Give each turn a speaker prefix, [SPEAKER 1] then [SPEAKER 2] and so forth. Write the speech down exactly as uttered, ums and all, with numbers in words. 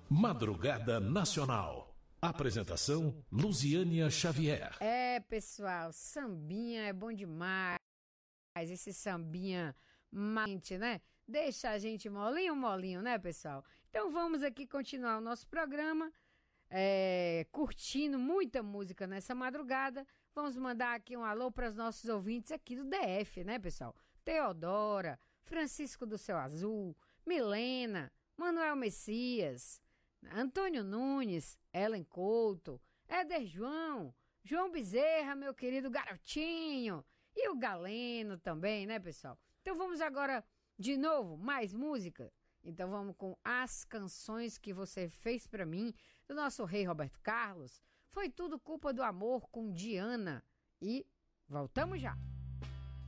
[SPEAKER 1] Madrugada Nacional. Apresentação, Luziânia Xavier.
[SPEAKER 2] É, pessoal, sambinha é bom demais. Esse sambinha mente, né? Deixa a gente molinho, molinho, né, pessoal? Então vamos aqui continuar o nosso programa, é, curtindo muita música nessa madrugada. Vamos mandar aqui um alô para os nossos ouvintes aqui do D F, né, pessoal? Teodora, Francisco do Céu Azul, Milena, Manuel Messias, Antônio Nunes, Ellen Couto, Éder João, João Bezerra, meu querido garotinho, e o Galeno também, né, pessoal? Então vamos agora, de novo, mais música. Então vamos com As Canções Que Você Fez Pra Mim, do nosso rei Roberto Carlos. Foi tudo culpa do amor com Diana. E voltamos já!